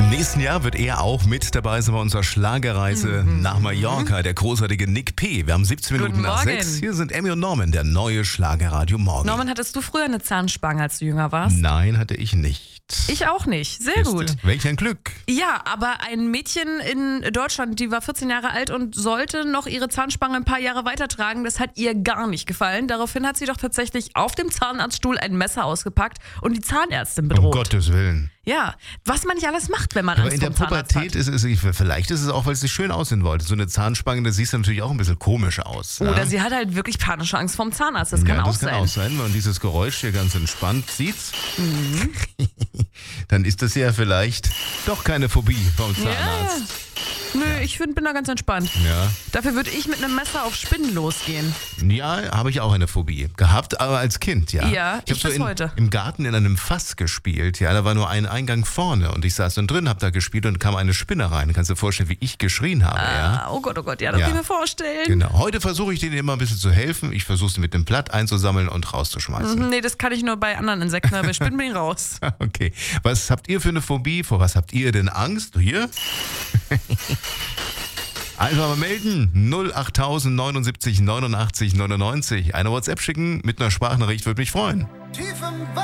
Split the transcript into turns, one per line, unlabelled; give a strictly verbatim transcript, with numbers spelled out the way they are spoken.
nächsten Jahr wird er auch mit dabei sein bei unserer Schlagerreise mhm. nach Mallorca, der großartige Nick P. Wir haben siebzehn Minuten nach sechs. Hier sind Emmy und Norman, der neue Schlagerradio Morgen.
Norman, hattest du früher eine Zahnspange, als du jünger warst?
Nein, hatte ich nicht.
Ich auch nicht. Sehr
Siehste?
gut.
Welch ein Glück.
Ja, aber ein Mädchen in Deutschland, die war vierzehn Jahre alt und sollte noch ihre Zahnspange ein paar Jahre weitertragen. Das hat ihr gar nicht gefallen. Daraufhin hat sie doch tatsächlich auf dem Zahnarztstuhl ein Messer ausgepackt und die Zahnärztin bedroht.
Um Gottes Willen.
Ja, was man nicht alles macht, wenn man
Aber
Angst
in der
vor dem Zahnarzt
Pubertät
hat.
ist es, vielleicht ist es auch, weil sie schön aussehen wollte. So eine Zahnspange, da siehst du natürlich auch ein bisschen komisch aus.
Oder
ne?
sie hat halt wirklich panische Angst vorm Zahnarzt. Das kann
ja,
auch
das kann
sein.
auch sein, wenn man dieses Geräusch hier ganz entspannt sieht.
Mhm.
Dann ist das ja vielleicht doch keine Phobie vom Zahnarzt.
Ja. Nö, ich find, bin da ganz entspannt.
Ja.
Dafür würde ich mit einem Messer auf Spinnen losgehen.
Ja, habe ich auch eine Phobie gehabt, aber als Kind, ja.
Ja, ich
habe so
bis
in,
heute.
im Garten in einem Fass gespielt, ja, da war nur ein Eingang vorne und ich saß dann drin, habe da gespielt und kam eine Spinne rein. Kannst du dir vorstellen, wie ich geschrien habe,
Ah,
ja?
oh Gott, oh Gott, ja, das
Ja.
kann ich mir vorstellen.
Genau. Heute versuche ich denen immer ein bisschen zu helfen. Ich versuche sie mit dem Blatt einzusammeln und rauszuschmeißen.
Mhm, nee, das kann ich nur bei anderen Insekten, aber bei Spinnen bin ich raus.
Okay. Was habt ihr für eine Phobie? Vor was habt ihr denn Angst? Hier? Einfach mal melden. null achttausend neunundsiebzig neunundachtzig neunundneunzig. Eine WhatsApp schicken mit einer Sprachnachricht würde mich freuen.